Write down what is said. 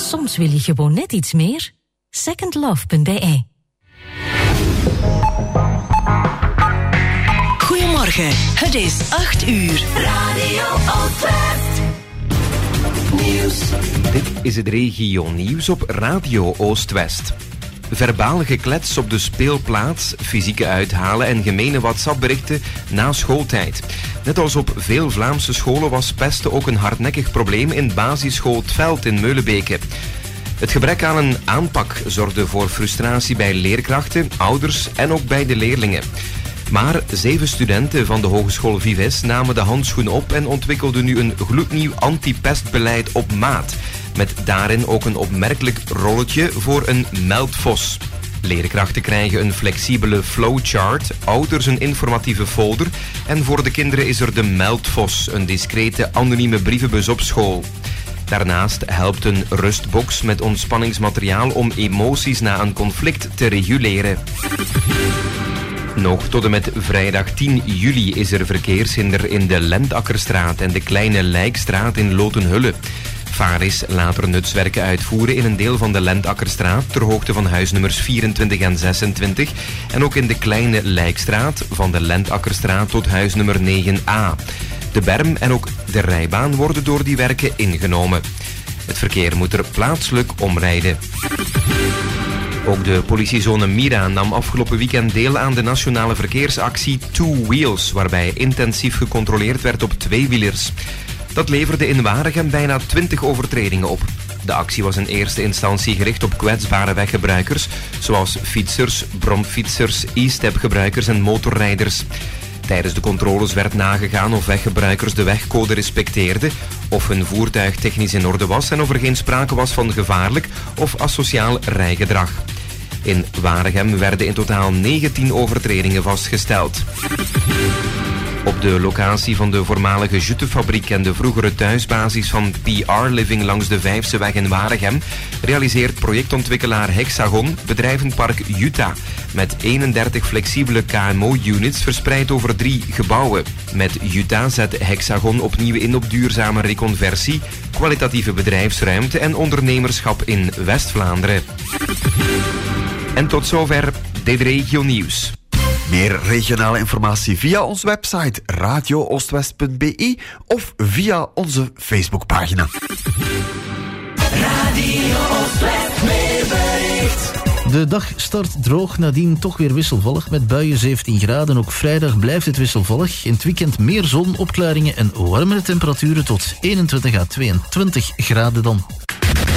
Soms wil je gewoon net iets meer. Secondlove.be. Goedemorgen, het is 8 uur. Radio Oostwest. Nieuws. Dit is het regio-nieuws op Radio Oostwest. Verbaal geklets op de speelplaats, fysieke uithalen en gemene WhatsApp-berichten na schooltijd. Net als op veel Vlaamse scholen was pesten ook een hardnekkig probleem in basisschool 't Veld in Meulebeke. Het gebrek aan een aanpak zorgde voor frustratie bij leerkrachten, ouders en ook bij de leerlingen. Maar 7 studenten van de Hogeschool Vives namen de handschoen op en ontwikkelden nu een gloednieuw anti-pestbeleid op maat. Met daarin ook een opmerkelijk rolletje voor een meldvos. Leerkrachten krijgen een flexibele flowchart, ouders een informatieve folder en voor de kinderen is er de meldvos, een discrete anonieme brievenbus op school. Daarnaast helpt een rustbox met ontspanningsmateriaal om emoties na een conflict te reguleren. Nog tot en met vrijdag 10 juli is er verkeershinder in de Lendakkerstraat en de Kleine Lijkstraat in Lotenhulle. Varis laat er nutswerken uitvoeren in een deel van de Lendakkerstraat ter hoogte van huisnummers 24 en 26 en ook in de Kleine Lijkstraat van de Lendakkerstraat tot huisnummer 9a. De berm en ook de rijbaan worden door die werken ingenomen. Het verkeer moet er plaatselijk omrijden. Ook de politiezone Mira nam afgelopen weekend deel aan de nationale verkeersactie Two Wheels, waarbij intensief gecontroleerd werd op tweewielers. Dat leverde in Waregem bijna 20 overtredingen op. De actie was in eerste instantie gericht op kwetsbare weggebruikers, zoals fietsers, bromfietsers, e-stepgebruikers en motorrijders. Tijdens de controles werd nagegaan of weggebruikers de wegcode respecteerden, of hun voertuig technisch in orde was en of er geen sprake was van gevaarlijk of asociaal rijgedrag. In Waregem werden in totaal 19 overtredingen vastgesteld. Op de locatie van de voormalige Juttefabriek en de vroegere thuisbasis van PR Living langs de Vijfseweg in Waregem realiseert projectontwikkelaar Hexagon bedrijvenpark Jutta met 31 flexibele KMO-units verspreid over 3 gebouwen. Met Jutta zet Hexagon opnieuw in op duurzame reconversie, kwalitatieve bedrijfsruimte en ondernemerschap in West-Vlaanderen. En tot zover dit regio-nieuws. Meer regionale informatie via onze website radiooostwest.be of via onze Facebookpagina. Radio Oostwest weerbericht. De dag start droog, nadien toch weer wisselvallig met buien 17 graden. Ook vrijdag blijft het wisselvallig. In het weekend meer zon, opklaringen en warmere temperaturen tot 21 à 22 graden dan.